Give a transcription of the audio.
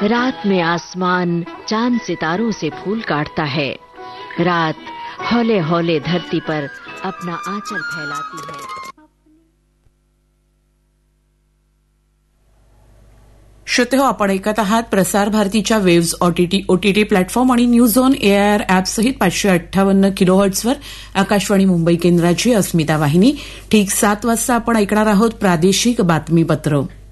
रात में आसमान चांद सितारों से फूल काटता है। रात हौले हौले धरती पर अपना आंचल फैलाती है। श्रोते हो, आपण ऐकत आहात प्रसार भारतीच्या वेव्स ओटीटी प्लॅटफॉर्म आणि न्यूज ऑन एआयआर ऍप सहित 558 किलोहर्ट्झवर आकाशवाणी मुंबई केंद्राची अस्मिता वाहिनी. ठीक 7 वाजता आपण ऐकणार आहोत प्रादेशिक बातमीपत्र.